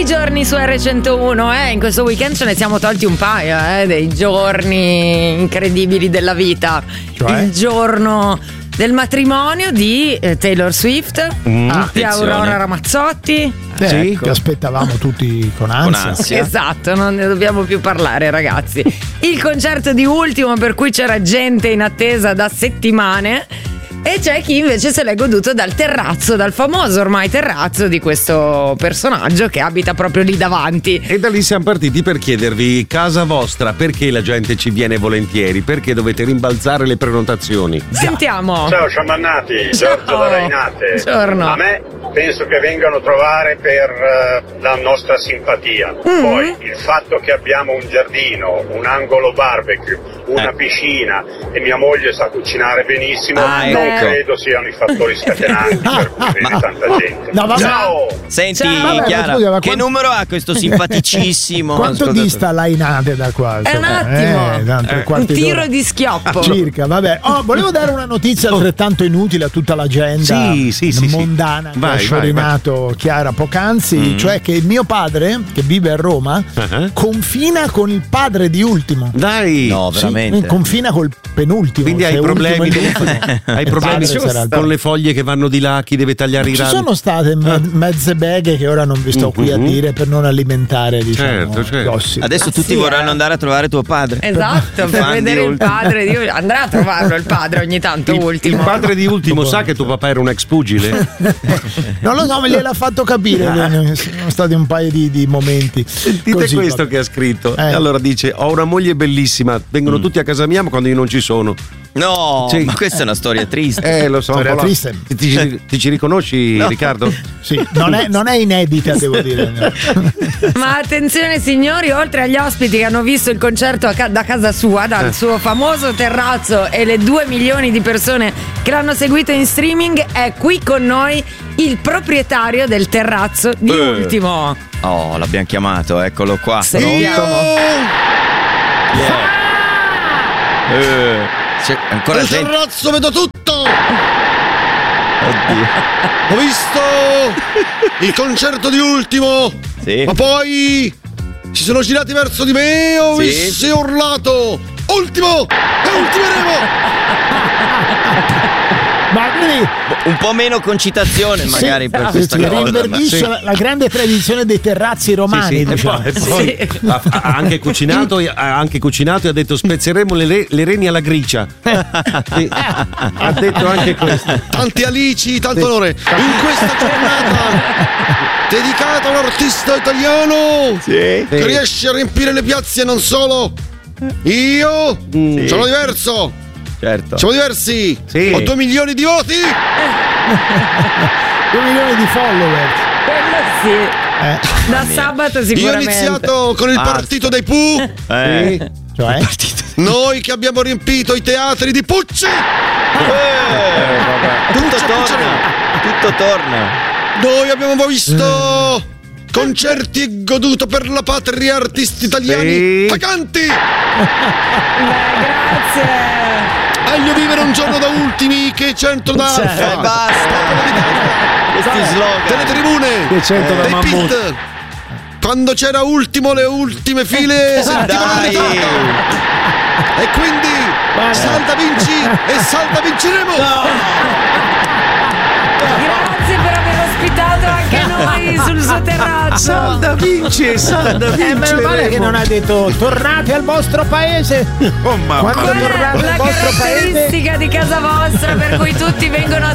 giorni su R101, in questo weekend ce ne siamo tolti un paio, dei giorni incredibili della vita. Cioè? Il giorno del matrimonio di Taylor Swift, di Aurora Ramazzotti. Sì, ecco. che aspettavamo tutti con ansia. Esatto, non ne dobbiamo più parlare, ragazzi. Il concerto di Ultimo, per cui c'era gente in attesa da settimane. E c'è chi invece se l'è goduto dal terrazzo, dal famoso ormai terrazzo di questo personaggio che abita proprio lì davanti. E da lì siamo partiti per chiedervi: casa vostra, perché la gente ci viene volentieri? Perché dovete rimbalzare le prenotazioni? Sentiamo. Ciao sciamannati, Giorgio da Rainate. Buongiorno. A me penso che vengano a trovare per la nostra simpatia. Poi il fatto che abbiamo un giardino, un angolo barbecue, una piscina e mia moglie sa cucinare benissimo, non credo siano i fattori scatenanti per cui viene tanta gente. No, vabbè. Ciao! Senti, Vabbè, Chiara, scusa, ma che numero ha questo simpaticissimo? Quanto ascoltatore? dista Lainate da qua? È un attimo. Tanto Un quarti tiro d'ora. di schioppo. Circa, vabbè. Volevo dare una notizia altrettanto inutile a tutta l'agenda Sì. mondana che Vai, ha sciorinato Chiara poc'anzi, cioè che mio padre, che vive a Roma, confina con il padre di Ultimo. Dai! No, Sì, veramente. confina col penultimo. Quindi hai se problemi, Ultimo è l'ultimo. hai problemi Padre sarà il con le foglie che vanno di là, chi deve tagliare i Ci rami? sono state mezze beghe che ora non vi sto qui a dire per non alimentare, diciamo, Certo. gossip. Adesso tutti vorranno andare a trovare tuo padre. Esatto, per Fan di vedere il Ultimo. padre di Ultimo. Andrà a trovarlo il padre ogni tanto. Il Ultimo. padre di Ultimo sa che tuo papà era un ex pugile? Non lo so, me gliel'ha fatto capire. Sono stati un paio di momenti. Sentite così, questo vabbè. che ha scritto. E allora dice: ho una moglie bellissima, vengono tutti a casa mia ma quando io non ci sono. No, Sì. ma questa è una storia triste. Lo so, Storia un po' triste. Ti ci riconosci, Riccardo? Sì, non è inedita, devo dire. Ma attenzione signori, oltre agli ospiti che hanno visto il concerto da casa sua, dal suo famoso terrazzo, e le 2 milioni di persone che l'hanno seguito in streaming, è qui con noi il proprietario del terrazzo di Ultimo. Oh, l'abbiamo chiamato, eccolo qua. Sentiamo. C'è ancora Dal gente. terrazzo vedo tutto! Oddio. Ho visto il concerto di Ultimo, Sì. ma poi si sono girati verso di me e ho visto e urlato: Ultimo! E ultimeremo! Ma quindi Un po' meno concitazione magari per questa si cosa. rinverdisce la grande tradizione dei terrazzi romani, E diciamo. poi ha anche cucinato e ha detto: spezzeremo le reni alla gricia. Sì, ha detto anche questo. Tanti alici, tanto onore in questa giornata dedicata a un artista italiano che riesce a riempire le piazze e non solo. Io sono diverso. Certo. Siamo diversi. Sì. Ho 2 milioni di voti. 2 milioni di follower. Quello sì. Da sabato Io ho sicuramente. iniziato con il partito dei Pooh. Cioè? Noi che abbiamo riempito i teatri di Pucci. Tutto torna. Noi abbiamo visto concerti e goduto per la patria artisti italiani vacanti. Grazie. Meglio vivere un giorno da ultimi che 100 da alfa. Basta. Questi slogan. Delle tribune, Che 100 da dei mammut. pit. Quando c'era Ultimo, le ultime file sentivano il Dai. ritorno. E quindi salta vinci e salta vinceremo. Grazie per aver ospitato anche noi sul suo terrazzo. Salda vince. Meno male che non ha detto tornate al vostro paese. Quando Qual è tornate la al vostro paese, caratteristica di casa vostra per cui tutti vengono a